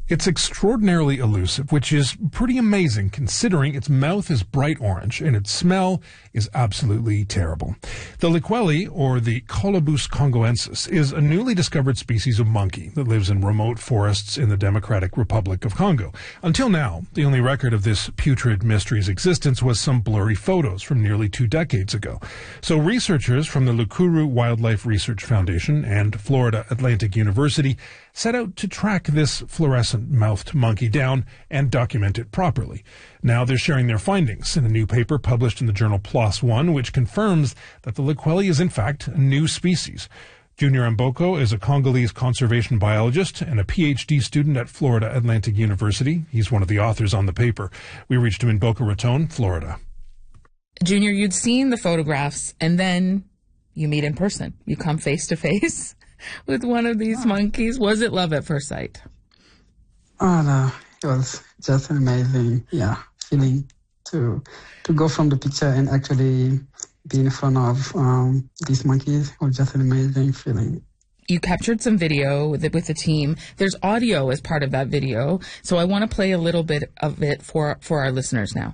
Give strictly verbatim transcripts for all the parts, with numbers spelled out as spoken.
It's extraordinarily elusive, which is pretty amazing considering its mouth is bright orange and its smell is absolutely terrible. The liqueli, or the Colobus congoensis, is a newly discovered species of monkey that lives in remote forests in the Democratic Republic of Congo. Until now, the only record of this putrid mystery's existence was some blurry photos from nearly two decades ago. So researchers from the Lukuru Wildlife Research Foundation and Florida Atlantic University set out to track this fluorescent-mouthed monkey down and document it properly. Now they're sharing their findings in a new paper published in the journal PLOS ONE, which confirms that the liqueli is in fact a new species. Junior Mboko is a Congolese conservation biologist and a P H D student at Florida Atlantic University. He's one of the authors on the paper. We reached him in Boca Raton, Florida. Junior, you'd seen the photographs, and then you meet in person. You come face to face with one of these monkeys. Was it love at first sight? Oh, no. It was just amazing, yeah, feeling to to go from the picture and actually be in front of um, these monkeys. It was just an amazing feeling. You captured some video with, it, with the team. There's audio as part of that video, so I want to play a little bit of it for, for our listeners now.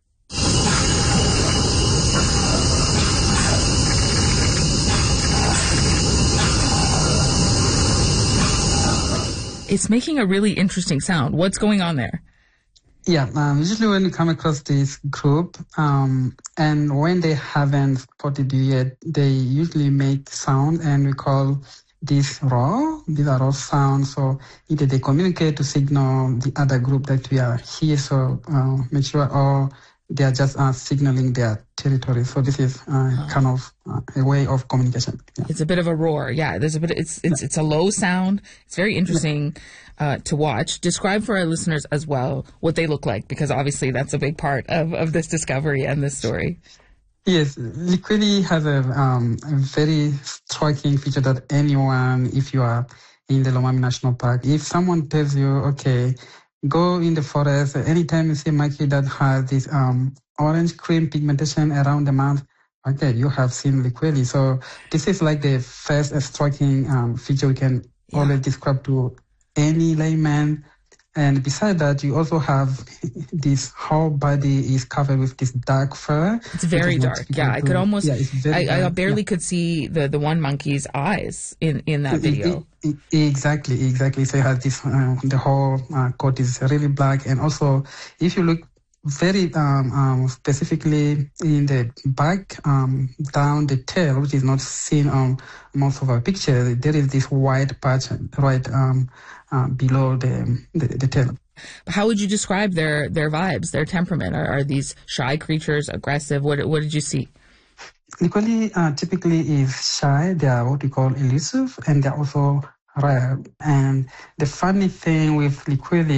It's making a really interesting sound. What's going on there? Yeah, um, usually when you come across this group, um, and when they haven't spotted you yet, they usually make sound, and we call this raw. These are raw sounds. So either they communicate to signal the other group that we are here, so uh, make sure, or they are just uh, signaling their territory. So this is uh, oh. kind of uh, a way of communication. Yeah. It's a bit of a roar. Yeah, there's a bit. It's it's it's a low sound. It's very interesting uh, to watch. Describe for our listeners as well what they look like, because obviously that's a big part of, of this discovery and this story. Yes, liqueli has a, um, a very striking feature that anyone, if you are in the Lomami National Park, if someone tells you, okay, go in the forest, anytime you see a monkey that has this um, orange cream pigmentation around the mouth, okay, you have seen liqueli. So this is like the first striking um, feature we can yeah. always describe to any layman. And besides that, you also have this whole body is covered with this dark fur. It's very dark. Yeah, I could almost, yeah, it's very I, I dark. barely yeah. could see the, the one monkey's eyes in, in that video. It, it, exactly, exactly. So you have this, uh, the whole uh, coat is really black. And also, if you look very um, um, specifically in the back, um, down the tail, which is not seen on most of our pictures, there is this white patch right um, uh, below the, the the tail. How would you describe their their vibes, their temperament? Are, are these shy creatures, aggressive? What what did you see? Liqueli uh, typically is shy. They are what we call elusive, and they're also rare. And the funny thing with liqueli